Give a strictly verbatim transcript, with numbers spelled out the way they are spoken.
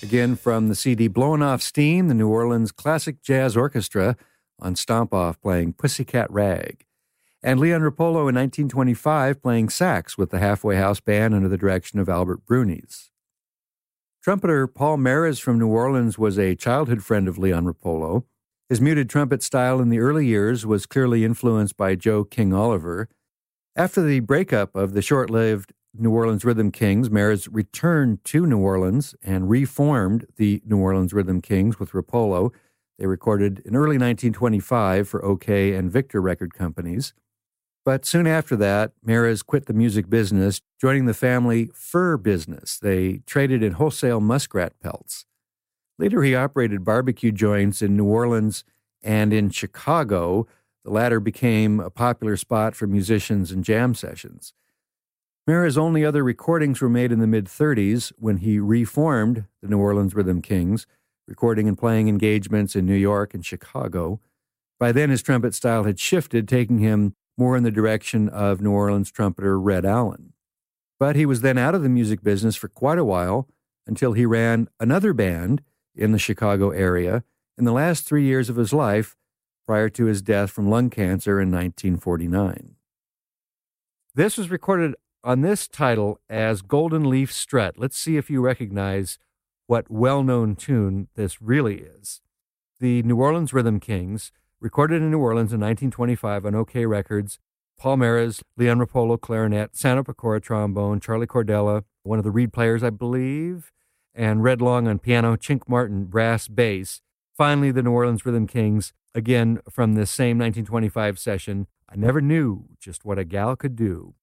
again from the C D Blowing Off Steam, the New Orleans Classic Jazz Orchestra on Stomp Off playing Pussycat Rag. And Leon Roppolo in nineteen twenty-five playing sax with the Halfway House Band under the direction of Albert Brunies. Trumpeter Paul Meres from New Orleans was a childhood friend of Leon Roppolo. His muted trumpet style in the early years was clearly influenced by Joe King Oliver. After the breakup of the short-lived New Orleans Rhythm Kings, Meres returned to New Orleans and reformed the New Orleans Rhythm Kings with Roppolo. They recorded in early nineteen twenty-five for OK and Victor record companies. But soon after that, Meres quit the music business, joining the family fur business. They traded in wholesale muskrat pelts. Later, he operated barbecue joints in New Orleans and in Chicago. The latter became a popular spot for musicians and jam sessions. Meres' only other recordings were made in the mid-thirties when he reformed the New Orleans Rhythm Kings, recording and playing engagements in New York and Chicago. By then, his trumpet style had shifted, taking him more in the direction of New Orleans trumpeter Red Allen. But he was then out of the music business for quite a while until he ran another band in the Chicago area in the last three years of his life prior to his death from lung cancer in nineteen forty-nine. This was recorded on this title as Golden Leaf Strut. Let's see if you recognize what well-known tune this really is. The New Orleans Rhythm Kings, recorded in New Orleans in nineteen twenty-five on OK Records. Paul Meres, Leon Roppolo clarinet, Santa Pecora trombone, Charlie Cordella, one of the reed players, I believe, and Red Long on piano, Chink Martin, brass bass. Finally, the New Orleans Rhythm Kings, again from this same nineteen twenty-five session. I never knew just what a gal could do.